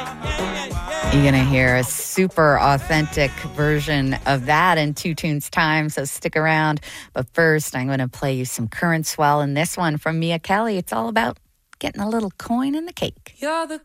You're going to hear a super authentic version of that in 2 Tunes time, so stick around. But first, I'm going to play you some Current Swell, and this one from Mia Kelly. It's all about getting a little coin in the cake. You're the